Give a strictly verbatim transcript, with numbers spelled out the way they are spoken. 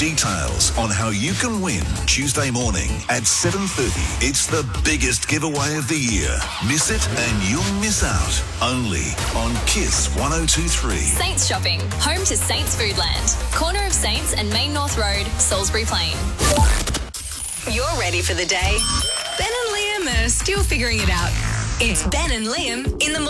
details on how you can win Tuesday morning at seven thirty. It's the biggest giveaway of the year. Miss it and you'll miss out. Only on Kiss one oh two three. Saints Shopping, home to Saints Foodland. Corner of Saints and Main North Road, Salisbury Plain. You're ready for the day. Ben and Liam are still figuring it out. It's Ben and Liam in the morning.